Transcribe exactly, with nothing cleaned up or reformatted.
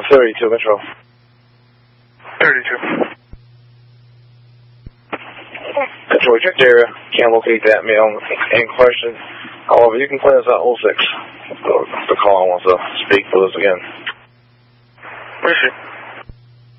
thirty-two, Control. thirty-two. Control, check the area. Can't locate that male in question. However, you can clear us out oh six. The, the caller wants to speak with us again. Appreciate it.